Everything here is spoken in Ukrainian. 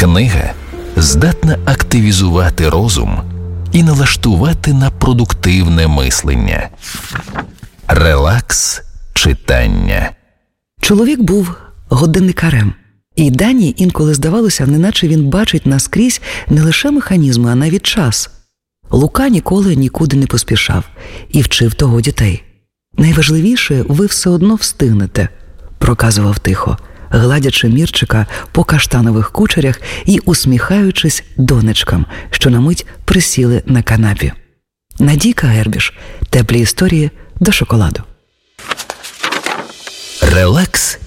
Книга здатна активізувати розум і налаштувати на продуктивне мислення. Релакс читання. Чоловік був годинникарем. І Дані інколи здавалося, неначе він бачить наскрізь не лише механізми, а навіть час. Лука ніколи нікуди не поспішав і вчив того дітей. «Найважливіше ви все одно встигнете», – проказував тихо, гладячи Мірчика по каштанових кучерях і усміхаючись донечкам, що на мить присіли на канапі. Надійка Гербіш. Теплі історії до шоколаду. Релакс